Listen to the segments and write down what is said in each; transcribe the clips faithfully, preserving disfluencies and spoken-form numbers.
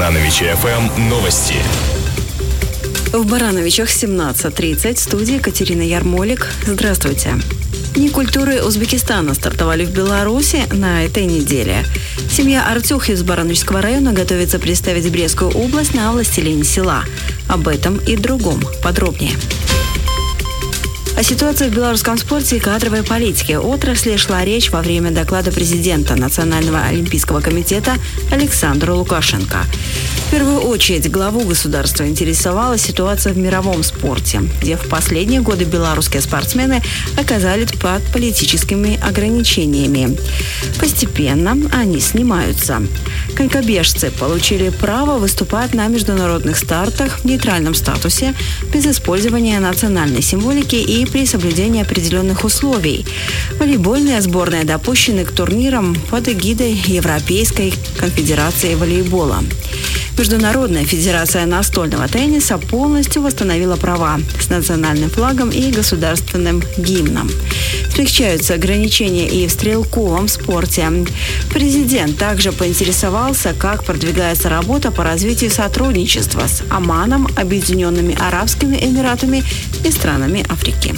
Барановичи эф эм новости. В Барановичах семнадцать тридцать. В студии Катерина Ярмолик. Здравствуйте. Дни культуры Узбекистана стартовали в Беларуси на этой неделе. Семья Артюх из Барановичского района готовится представить Брестскую область на властелине села. Об этом и другом подробнее. О ситуации в белорусском спорте и кадровой политике отрасли шла речь во время доклада президента Национального олимпийского комитета Александра Лукашенко. В первую очередь главу государства интересовала ситуация в мировом спорте, где в последние годы белорусские спортсмены оказались под политическими ограничениями. Постепенно они снимаются. Конькобежцы получили право выступать на международных стартах в нейтральном статусе, без использования национальной символики и при соблюдении определенных условий. Волейбольные сборные допущены к турнирам под эгидой Европейской конфедерации волейбола. Международная федерация настольного тенниса полностью восстановила права с национальным флагом и государственным гимном. Смягчаются ограничения и в стрелковом спорте. Президент также поинтересовался, как продвигается работа по развитию сотрудничества с Оманом, Объединенными Арабскими Эмиратами и странами Африки.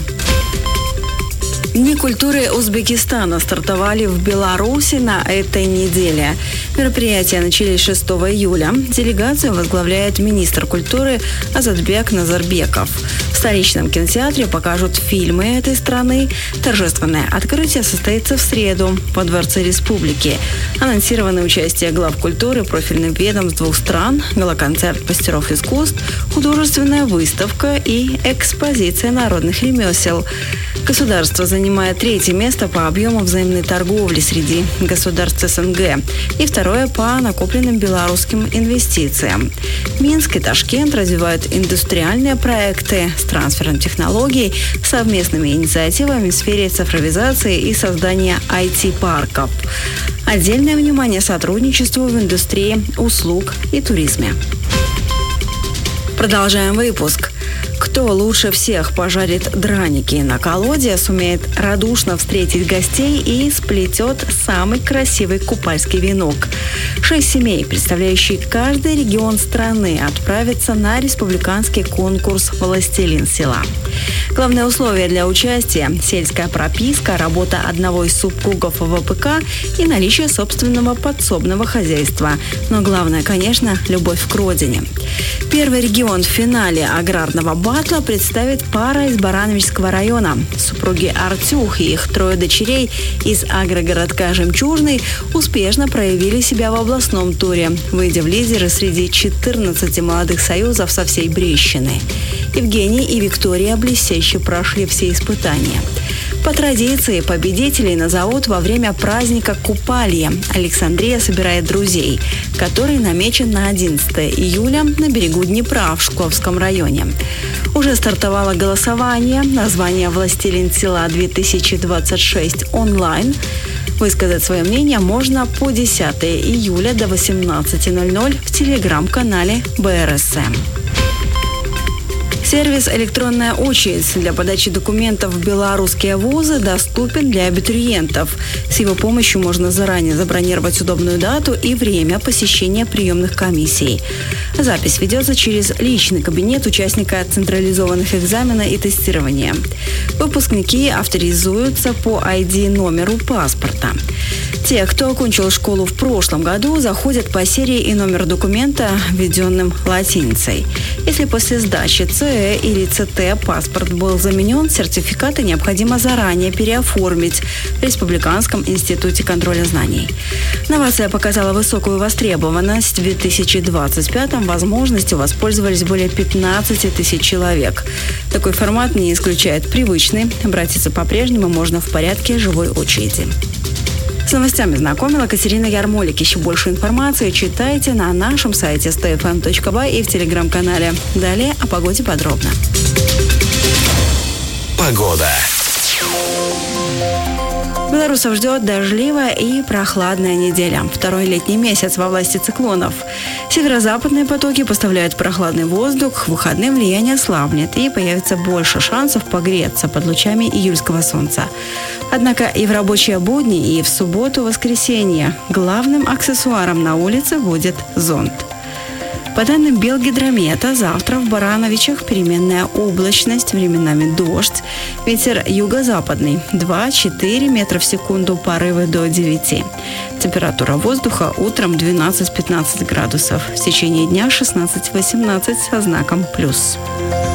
Дни культуры Узбекистана стартовали в Беларуси на этой неделе. Мероприятия начались шестого июля. Делегацию возглавляет министр культуры Азатбек Назарбеков. В столичном кинотеатре покажут фильмы этой страны. Торжественное открытие состоится в среду во Дворце Республики. Анонсировано участие глав культуры профильных ведомств двух стран, галоконцерт мастеров искусств, художественная выставка и экспозиция народных ремесел. Государство занимает третье место по объему взаимной торговли среди государств эс эн гэ и второе по накопленным белорусским инвестициям. Минск и Ташкент развивают индустриальные проекты с трансфером технологий, совместными инициативами в сфере цифровизации и создания ай ти-парков. Отдельное внимание сотрудничеству в индустрии услуг и туризме. Продолжаем выпуск. Кто лучше всех пожарит драники на колоде, сумеет радушно встретить гостей и сплетет самый красивый купальский венок. Шесть семей, представляющие каждый регион страны, отправятся на республиканский конкурс «Властелин села». Главное условие для участия – сельская прописка, работа одного из субкругов вэ пэ ка и наличие собственного подсобного хозяйства. Но главное, конечно, любовь к родине. Первый регион в финале аграрного батла представит пара из Барановичского района. Супруги Артюх и их трое дочерей из агрогородка «Жемчужный» успешно проявили себя в областном туре, выйдя в лидеры среди четырнадцати молодых союзов со всей Брещины. Евгений и Виктория блестяще прошли все испытания. По традиции победителей назовут во время праздника Купалья. Александрия собирает друзей, который намечен на одиннадцатое июля на берегу Днепра в Шкловском районе. Уже стартовало голосование. Название «Властелин села-две тысячи двадцать шесть» онлайн. Высказать свое мнение можно по десятое июля до восемнадцати ноль-ноль в телеграм-канале бэ эр эс эм. Сервис «Электронная очередь» для подачи документов в белорусские вузы доступен для абитуриентов. С его помощью можно заранее забронировать удобную дату и время посещения приемных комиссий. Запись ведется через личный кабинет участника централизованных экзамена и тестирования. Выпускники авторизуются по ай ди-номеру паспорта. Те, кто окончил школу в прошлом году, заходят по серии и номер документа, введенным латиницей. Если после сдачи ЦЭ или цэ тэ паспорт был заменен, сертификаты необходимо заранее переоформить в Республиканском институте контроля знаний. Новация показала высокую востребованность. В две тысячи двадцать пятом возможностью воспользовались более пятнадцати тысяч человек. Такой формат не исключает привычный. Обратиться по-прежнему можно в порядке живой очереди. С новостями знакомила Катерина Ярмолик. Еще больше информации читайте на нашем сайте эс тэ эф эм точка бай и в телеграм-канале. Далее о погоде подробно. Погода. Белорусов ждет дождливая и прохладная неделя. Второй летний месяц во власти циклонов. Северо-западные потоки поставляют прохладный воздух, в выходные влияние ослабнет и появится больше шансов погреться под лучами июльского солнца. Однако и в рабочие будни, и в субботу-воскресенье главным аксессуаром на улице будет зонт. По данным Белгидромета, завтра в Барановичах переменная облачность, временами дождь. Ветер юго-западный два-четыре метра в секунду, порывы до девяти. Температура воздуха утром двенадцать-пятнадцать градусов. В течение дня шестнадцать-восемнадцать со знаком плюс.